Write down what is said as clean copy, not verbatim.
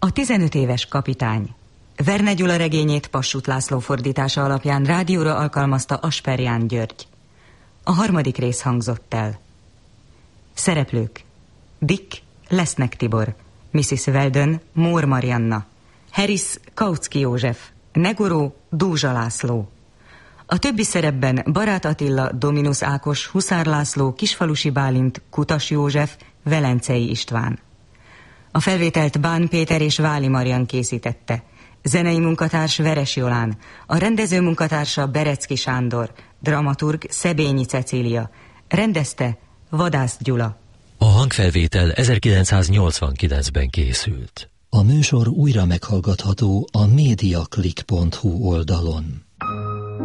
A 15 éves kapitány. Verne Gyula regényét Passuth László fordítása alapján rádióra alkalmazta Asperján György. A 3. rész hangzott el. Szereplők: Dick, Lesznek Tibor, Mrs. Weldon, Mór Marianna, Harris, Kautsky József, Negoró, Dózsa László. A többi szerepben Barát Attila, Dominus Ákos, Huszár László, Kisfalusi Bálint, Kutas József, Velencei István. A felvételt Bán Péter és Váli Marian készítette. Zenei munkatárs Veres Jolán, a rendező munkatársa Berecki Sándor, dramaturg Szebényi Cecília, rendezte Vadász Gyula. A hangfelvétel 1989-ben készült. A műsor újra meghallgatható a mediaclick.hu oldalon.